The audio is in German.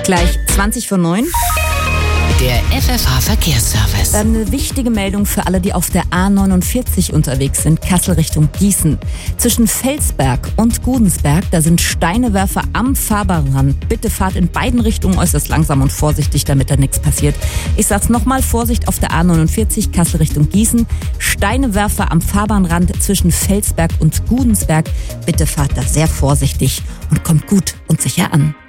Gleich 20:09. Der FFH-Verkehrsservice. Dann eine wichtige Meldung für alle, die auf der A49 unterwegs sind, Kassel Richtung Gießen. Zwischen Felsberg und Gudensberg, da sind Steinewerfer am Fahrbahnrand. Bitte fahrt in beiden Richtungen äußerst langsam und vorsichtig, damit da nichts passiert. Ich sag's nochmal, Vorsicht auf der A49, Kassel Richtung Gießen. Steinewerfer am Fahrbahnrand zwischen Felsberg und Gudensberg. Bitte fahrt da sehr vorsichtig und kommt gut und sicher an.